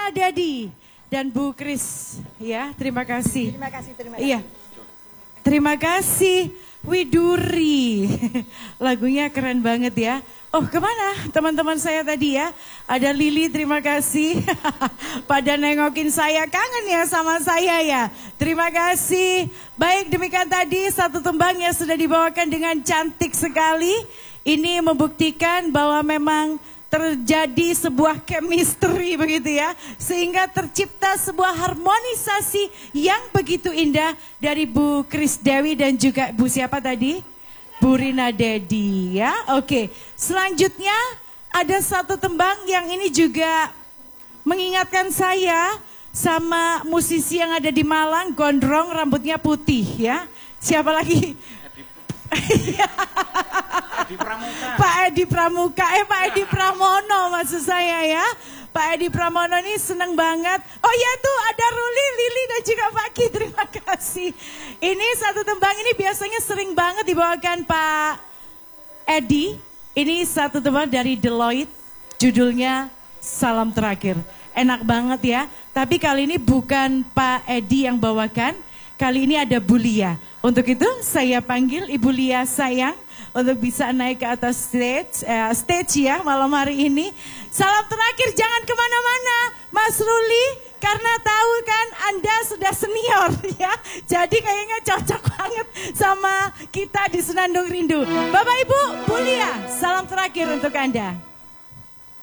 Nadedi dan Bu Kris. Ya, terima kasih. Terima kasih. Iya. Terima kasih Widuri. Lagunya keren banget ya. Oh, kemana teman-teman saya tadi ya? Ada Lili, terima kasih. Pada nengokin saya, kangen ya sama saya ya. Terima kasih. Baik, demikian tadi satu tembang yang sudah dibawakan dengan cantik sekali. Ini membuktikan bahwa memang terjadi sebuah chemistry begitu ya. Sehingga tercipta sebuah harmonisasi yang begitu indah dari Bu Kris Dewi dan juga Bu siapa tadi? Bu Rina Dedi ya. Oke, selanjutnya ada satu tembang yang ini juga mengingatkan saya sama musisi yang ada di Malang, gondrong, rambutnya putih ya. Siapa lagi? Edi Pramuka. Pak Edi Pramuka, Pak Edi Pramono maksud saya ya. Pak Edi Pramono ini seneng banget. Oh ya tuh ada Ruli, Lili dan juga Pak Ki, terima kasih. Ini satu tembang ini biasanya sering banget dibawakan Pak Edi. Ini satu tembang dari Deloitte, judulnya Salam Terakhir. Enak banget ya, tapi kali ini bukan Pak Edi yang bawakan. Kali ini ada Bu Lia. Untuk itu saya panggil Ibu Lia sayang untuk bisa naik ke atas stage ya malam hari ini. Salam terakhir, jangan kemana-mana Mas Ruli, karena tahu kan Anda sudah senior ya. Jadi kayaknya cocok banget sama kita di Senandung Rindu. Bapak Ibu, Bu Lia, salam terakhir untuk Anda.